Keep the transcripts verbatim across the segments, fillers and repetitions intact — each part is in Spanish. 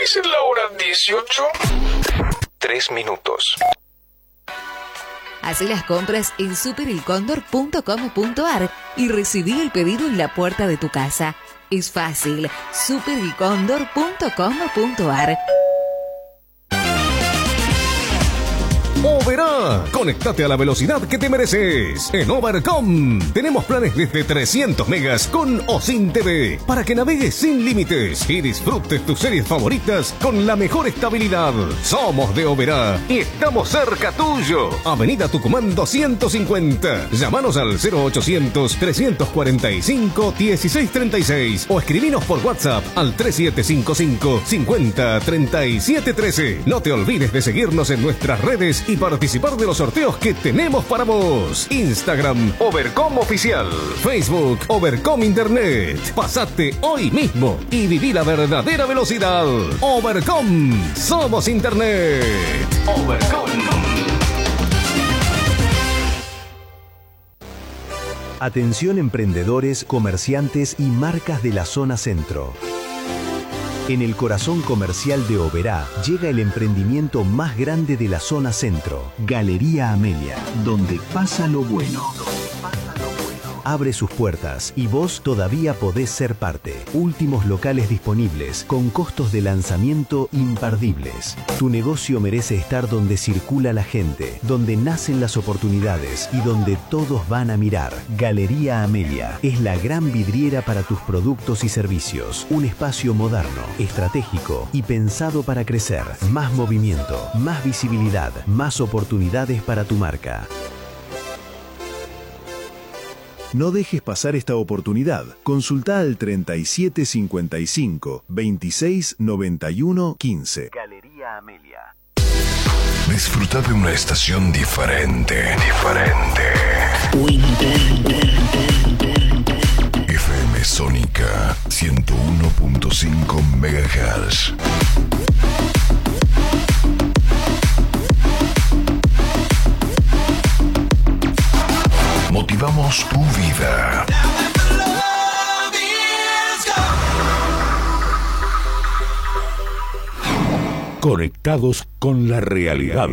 ¿Es la hora dieciocho? Tres minutos. Haz las compras en super el cóndor punto com punto a r y recibí el pedido en la puerta de tu casa. Es fácil. super el cóndor punto com punto a r. Oberá, conéctate a la velocidad que te mereces. En Overcom tenemos planes desde trescientos megas con o sin T V para que navegues sin límites y disfrutes tus series favoritas con la mejor estabilidad. Somos de Oberá y estamos cerca tuyo. Avenida Tucumán doscientos cincuenta. Llámanos al cero ochocientos, trescientos cuarenta y cinco, dieciséis treinta y seis o escribinos por WhatsApp al tres siete cinco cinco, cincuenta, treinta y siete trece. No te olvides de seguirnos en nuestras redes y participar de los sorteos que tenemos para vos. Instagram Overcom Oficial, Facebook Overcom Internet. Pasate hoy mismo y viví la verdadera velocidad. Overcom, somos Internet. Overcom. Atención emprendedores, comerciantes y marcas de la zona centro. En el corazón comercial de Oberá llega el emprendimiento más grande de la zona centro, Galería Amelia, donde pasa lo bueno. Abre sus puertas y vos todavía podés ser parte. Últimos locales disponibles con costos de lanzamiento imperdibles. Tu negocio merece estar donde circula la gente, donde nacen las oportunidades y donde todos van a mirar. Galería Amelia es la gran vidriera para tus productos y servicios. Un espacio moderno, estratégico y pensado para crecer. Más movimiento, más visibilidad, más oportunidades para tu marca. No dejes pasar esta oportunidad. Consulta al treinta y siete cincuenta y cinco, veintiséis noventa y uno quince. Galería Amelia. Disfruta de una estación diferente. Diferente. F M Sónica ciento uno punto cinco megahertz. Motivamos tu vida. Conectados con la realidad.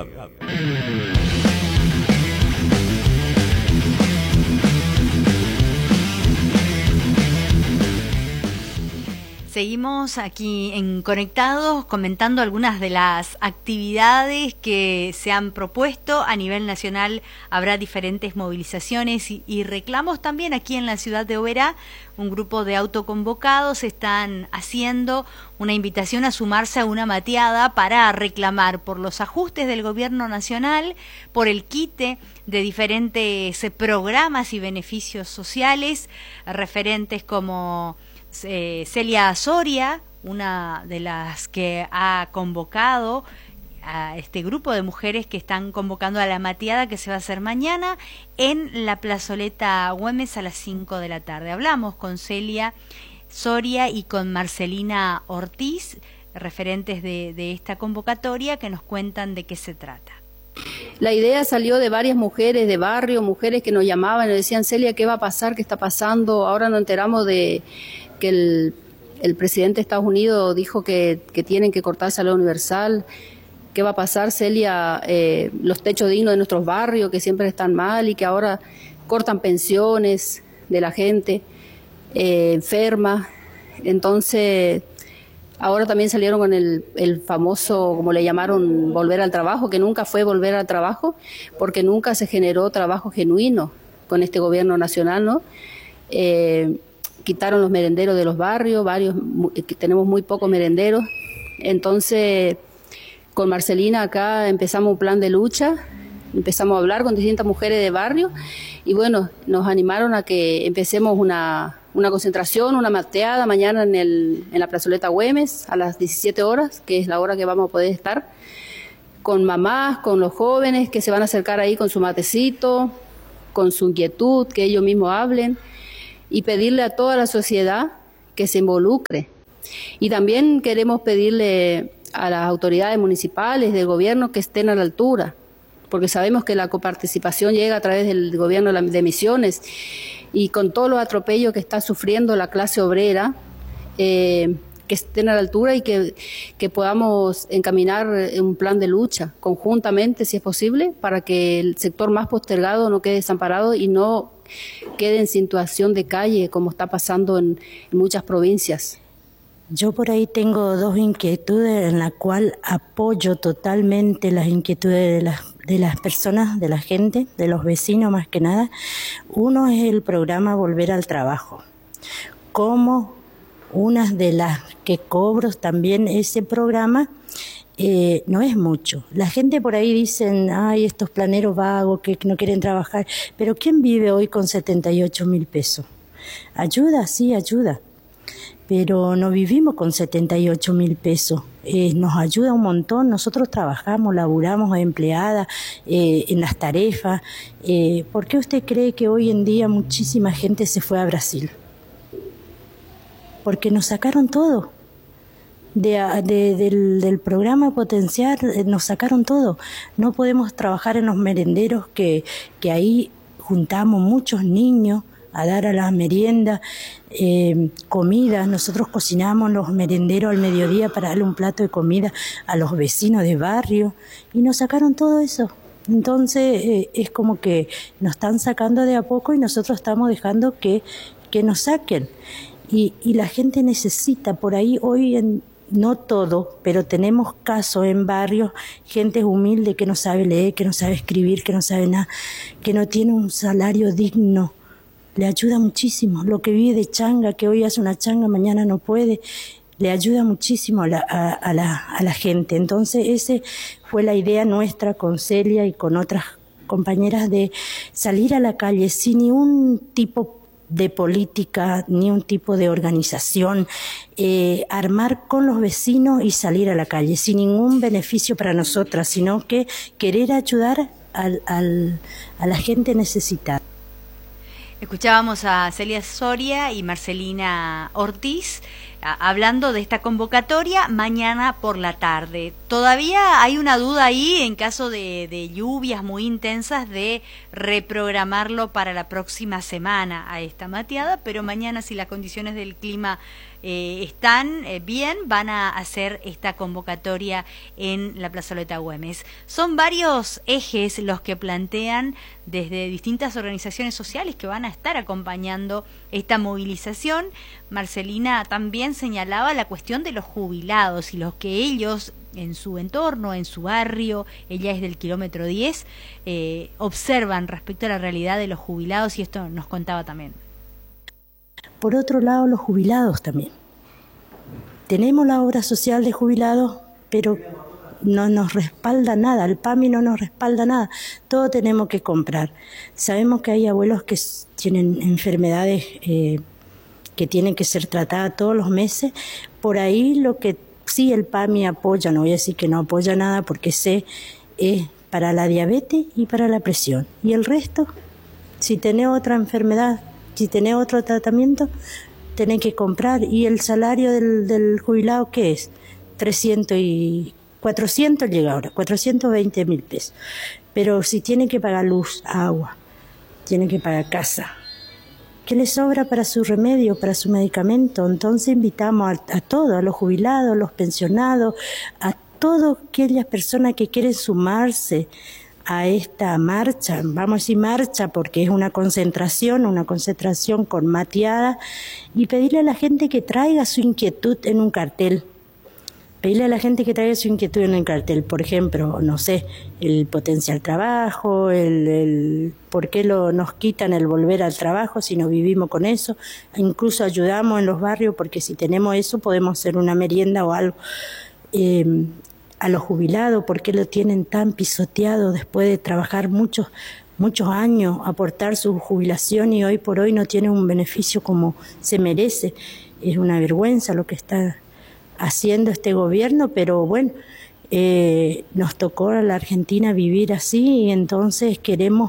Seguimos aquí en Conectados comentando algunas de las actividades que se han propuesto a nivel nacional. Habrá diferentes movilizaciones y, y reclamos también aquí en la ciudad de Oberá. Un grupo de autoconvocados están haciendo una invitación a sumarse a una mateada para reclamar por los ajustes del gobierno nacional, por el quite de diferentes programas y beneficios sociales, referentes como Eh, Celia Soria, una de las que ha convocado a este grupo de mujeres que están convocando a la mateada que se va a hacer mañana en la plazoleta Güemes a las cinco de la tarde. Hablamos con Celia Soria y con Marcelina Ortiz, referentes de, de esta convocatoria, que nos cuentan de qué se trata. La idea salió de varias mujeres de barrio, mujeres que nos llamaban y nos decían: Celia, ¿qué va a pasar? ¿Qué está pasando? Ahora nos enteramos de que el, el presidente de Estados Unidos dijo que, que tienen que cortar salud universal. ¿Qué va a pasar, Celia? Eh, los techos dignos de nuestros barrios, que siempre están mal y que ahora cortan pensiones de la gente eh, enferma. Entonces, ahora también salieron con el, el famoso, como le llamaron, volver al trabajo, que nunca fue volver al trabajo, porque nunca se generó trabajo genuino con este gobierno nacional, ¿no? Eh, quitaron los merenderos de los barrios, varios, tenemos muy pocos merenderos. Entonces, con Marcelina acá empezamos un plan de lucha, empezamos a hablar con distintas mujeres de barrio y bueno, nos animaron a que empecemos una, una concentración, una mateada mañana en, el, en la plazoleta Güemes a las diecisiete horas, que es la hora que vamos a poder estar, con mamás, con los jóvenes que se van a acercar ahí con su matecito, con su inquietud, que ellos mismos hablen, y pedirle a toda la sociedad que se involucre. Y también queremos pedirle a las autoridades municipales, del gobierno, que estén a la altura, porque sabemos que la coparticipación llega a través del gobierno de Misiones, y con todos los atropellos que está sufriendo la clase obrera, eh, que estén a la altura y que, que podamos encaminar un plan de lucha conjuntamente, si es posible, para que el sector más postergado no quede desamparado y no quede en situación de calle, como está pasando en, en muchas provincias. Yo por ahí tengo dos inquietudes en la cual apoyo totalmente las inquietudes de las, de las personas, de la gente, de los vecinos más que nada. Uno es el programa Volver al Trabajo. Como una de las que cobro también ese programa, eh, no es mucho. La gente por ahí dicen, ay, estos planeros vagos que no quieren trabajar, pero ¿quién vive hoy con setenta y ocho mil pesos? Ayuda, sí, ayuda. Pero no vivimos con setenta y ocho mil pesos. Eh, nos ayuda un montón. Nosotros trabajamos, laburamos empleadas eh, en las tarefas. Eh, ¿Por qué usted cree que hoy en día muchísima gente se fue a Brasil? Porque nos sacaron todo. De, de, del, del programa Potenciar eh, nos sacaron todo. No podemos trabajar en los merenderos que, que ahí juntamos muchos niños a dar a las meriendas, eh, comida. Nosotros cocinamos los merenderos al mediodía para darle un plato de comida a los vecinos de barrio y nos sacaron todo eso. Entonces eh, es como que nos están sacando de a poco y nosotros estamos dejando que, que nos saquen. Y, y la gente necesita, por ahí hoy en, no todo, pero tenemos casos en barrios, gente humilde que no sabe leer, que no sabe escribir, que no sabe nada, que no tiene un salario digno. Le ayuda muchísimo. Lo que vive de changa, que hoy hace una changa, mañana no puede, le ayuda muchísimo a la, a, a la, a la gente. Entonces, esa fue la idea nuestra con Celia y con otras compañeras de salir a la calle sin ni un tipo de política, ni un tipo de organización, eh, armar con los vecinos y salir a la calle sin ningún beneficio para nosotras, sino que querer ayudar al, al, a la gente necesitada. Escuchábamos a Celia Soria y Marcelina Ortiz a, hablando de esta convocatoria mañana por la tarde. Todavía hay una duda ahí en caso de, de lluvias muy intensas de reprogramarlo para la próxima semana a esta mateada, pero mañana, si las condiciones del clima eh, están eh, bien, van a hacer esta convocatoria en la Plazoleta Güemes. Son varios ejes los que plantean desde distintas organizaciones sociales que van a estar acompañando esta movilización. Marcelina también señalaba la cuestión de los jubilados y los que ellos en su entorno, en su barrio, ella es del kilómetro diez, eh, observan respecto a la realidad de los jubilados, y esto nos contaba también. Por otro lado, los jubilados también. Tenemos la obra social de jubilados, pero no nos respalda nada, el PAMI no nos respalda nada, todo tenemos que comprar. Sabemos que hay abuelos que tienen enfermedades eh, que tienen que ser tratadas todos los meses. Por ahí lo que sí el PAMI apoya, no voy a decir que no apoya nada porque sé, es para la diabetes y para la presión. Y el resto, si tenés otra enfermedad, si tenés otro tratamiento, tenés que comprar. ¿Y el salario del, del jubilado qué es? trescientos y cuatrocientos llega ahora, cuatrocientos veinte mil pesos. Pero si tiene que pagar luz, agua, tiene que pagar casa, ¿qué le sobra para su remedio, para su medicamento? Entonces invitamos a, a todos, a los jubilados, a los pensionados, a todas aquellas personas que quieren sumarse a esta marcha, vamos a decir marcha porque es una concentración, una concentración con mateada, y pedirle a la gente que traiga su inquietud en un cartel. Pedirle a la gente que traiga su inquietud en el cartel, por ejemplo, no sé, el potencial trabajo, el, el por qué lo, nos quitan el volver al trabajo si no vivimos con eso, incluso ayudamos en los barrios porque si tenemos eso podemos hacer una merienda o algo. Eh, a los jubilados, por qué lo tienen tan pisoteado después de trabajar muchos, muchos años, aportar su jubilación y hoy por hoy no tienen un beneficio como se merece. Es una vergüenza lo que está haciendo este gobierno, pero bueno, eh, nos tocó a la Argentina vivir así y entonces queremos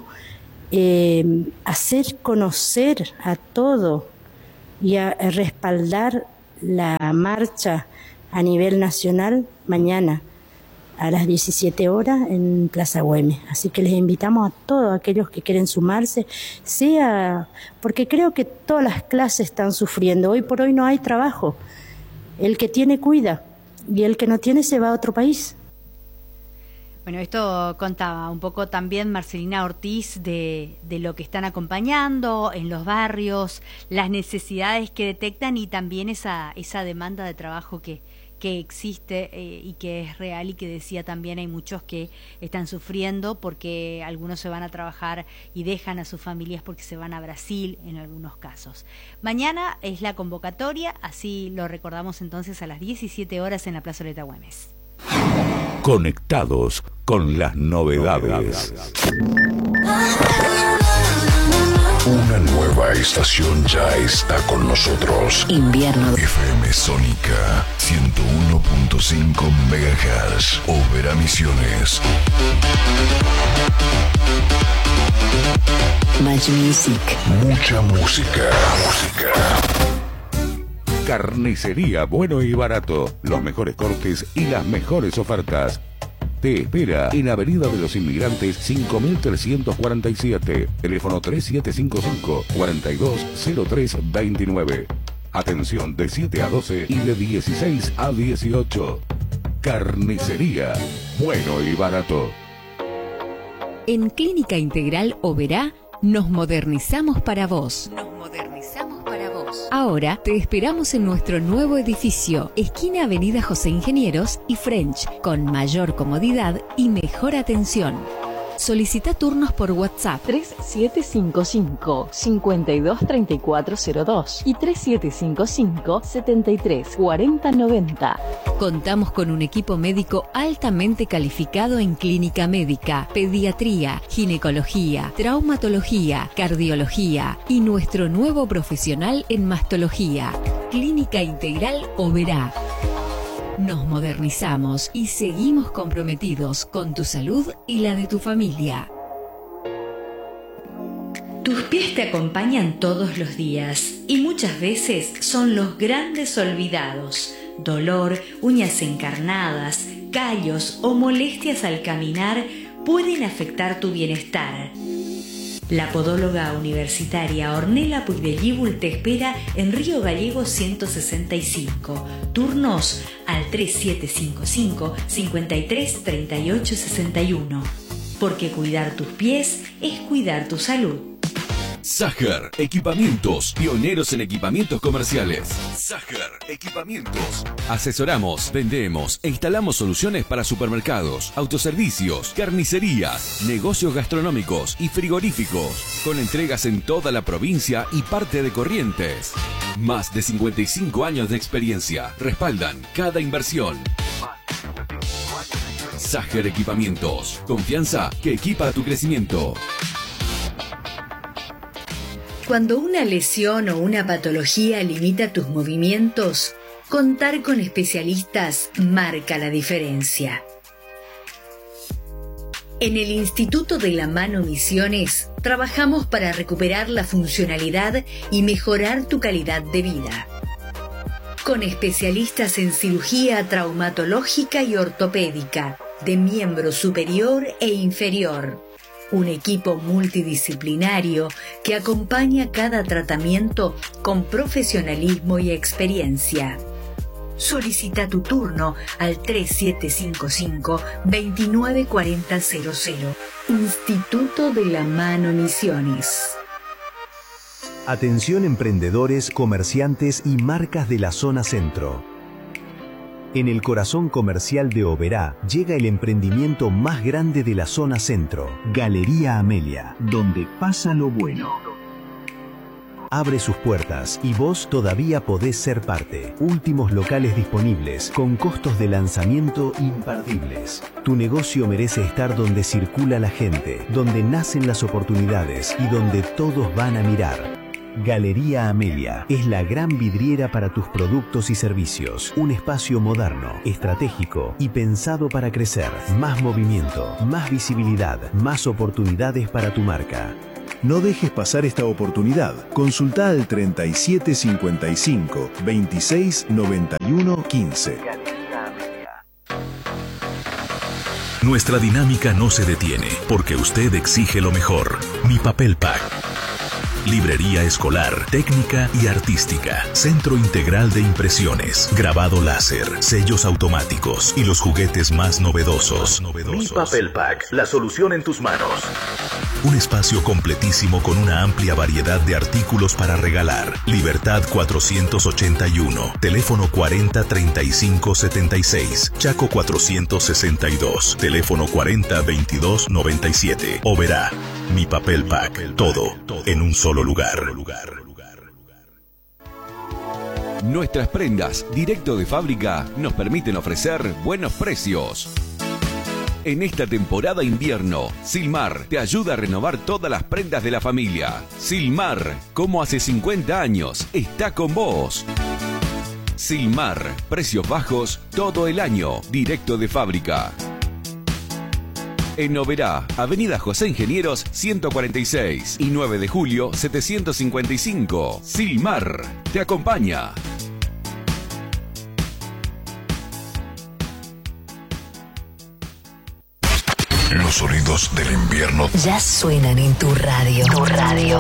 eh, hacer conocer a todo y a, a respaldar la marcha a nivel nacional mañana a las diecisiete horas en Plaza Güemes. Así que les invitamos a todos aquellos que quieren sumarse, sea porque creo que todas las clases están sufriendo. Hoy por hoy no hay trabajo. El que tiene cuida y el que no tiene se va a otro país. Bueno, esto contaba un poco también Marcelina Ortiz de, de lo que están acompañando en los barrios, las necesidades que detectan y también esa, esa demanda de trabajo que, que existe eh, y que es real, y que decía también hay muchos que están sufriendo porque algunos se van a trabajar y dejan a sus familias porque se van a Brasil en algunos casos. Mañana es la convocatoria, así lo recordamos entonces a las diecisiete horas en la Plazoleta Güemes. Conectados con las novedades. Una nueva estación ya está con nosotros. Invierno. F M Sónica ciento uno punto cinco megahertz. Oberá Misiones. Much Music. Mucha música. Música. Carnicería Bueno y Barato. Los mejores cortes y las mejores ofertas. Te espera en Avenida de los Inmigrantes cinco mil trescientos cuarenta y siete. Teléfono tres siete cinco cinco, cuatro dos cero tres dos nueve. Atención de siete a doce y de dieciséis a dieciocho. Carnicería Bueno y Barato. En Clínica Integral Oberá nos modernizamos para vos. Nos modernizamos para vos. Ahora te esperamos en nuestro nuevo edificio, esquina Avenida José Ingenieros y French, con mayor comodidad y mejor atención. Solicita turnos por WhatsApp tres siete cinco cinco, cinco dos tres cuatro cero dos y tres siete cinco cinco, siete tres cuatro cero nueve cero. Contamos con un equipo médico altamente calificado en clínica médica, pediatría, ginecología, traumatología, cardiología y nuestro nuevo profesional en mastología. Clínica Integral Oberá. Nos modernizamos y seguimos comprometidos con tu salud y la de tu familia. Tus pies te acompañan todos los días y muchas veces son los grandes olvidados. Dolor, uñas encarnadas, callos o molestias al caminar pueden afectar tu bienestar. La podóloga universitaria Ornella Puigdellíbul te espera en Río Gallego ciento sesenta y cinco. Turnos al tres siete cinco cinco, cinco tres, tres ocho seis uno. Porque cuidar tus pies es cuidar tu salud. Sager Equipamientos, pioneros en equipamientos comerciales. Sager Equipamientos. Asesoramos, vendemos e instalamos soluciones para supermercados, autoservicios, carnicerías, negocios gastronómicos y frigoríficos, con entregas en toda la provincia y parte de Corrientes. Más de cincuenta y cinco años de experiencia respaldan cada inversión. Sager Equipamientos, confianza que equipa tu crecimiento. Cuando una lesión o una patología limita tus movimientos, contar con especialistas marca la diferencia. En el Instituto de la Mano Misiones trabajamos para recuperar la funcionalidad y mejorar tu calidad de vida. Con especialistas en cirugía traumatológica y ortopédica, de miembro superior e inferior. Un equipo multidisciplinario que acompaña cada tratamiento con profesionalismo y experiencia. Solicita tu turno al tres siete cinco cinco, dos nueve cuatro cero cero cero. Instituto de la Mano Misiones. Atención emprendedores, comerciantes y marcas de la zona centro. En el corazón comercial de Oberá llega el emprendimiento más grande de la zona centro, Galería Amelia, donde pasa lo bueno. Abre sus puertas y vos todavía podés ser parte. Últimos locales disponibles, con costos de lanzamiento imperdibles. Tu negocio merece estar donde circula la gente, donde nacen las oportunidades y donde todos van a mirar. Galería Amelia es la gran vidriera para tus productos y servicios. Un espacio moderno, estratégico y pensado para crecer. Más movimiento, más visibilidad, más oportunidades para tu marca. No dejes pasar esta oportunidad. Consulta al treinta y siete cincuenta y cinco, veintiséis noventa y uno quince. Nuestra dinámica no se detiene porque usted exige lo mejor. Mi Papel Pack. librería escolar, técnica y artística, centro integral de impresiones, grabado láser, sellos automáticos y los juguetes más novedosos. Mi Papel Pack, la solución en tus manos. Un espacio completísimo con una amplia variedad de artículos para regalar. Libertad cuatrocientos ochenta y uno, teléfono cuarenta treinta y cinco setenta y seis, Chaco cuatrocientos sesenta y dos, teléfono cuarenta veintidós noventa y siete. Oberá, Mi Papel Pack, todo en un solo lugar. Nuestras prendas directo de fábrica nos permiten ofrecer buenos precios. En esta temporada invierno, Silmar te ayuda a renovar todas las prendas de la familia. Silmar, como hace cincuenta años, está con vos. Silmar, precios bajos todo el año, directo de fábrica. En Oberá, Avenida José Ingenieros ciento cuarenta y seis y nueve de julio setecientos cincuenta y cinco. Silmar te acompaña. Los sonidos del invierno ya suenan en tu radio. Tu radio.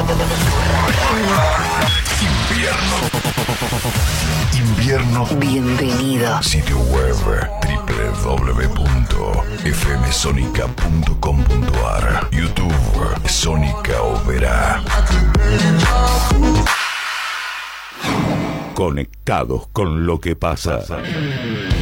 Invierno. Invierno. Bienvenido. Sitio web doble u doble u doble u punto f m sonica punto com punto a r. YouTube Sónica Oberá. Conectados con lo que pasa.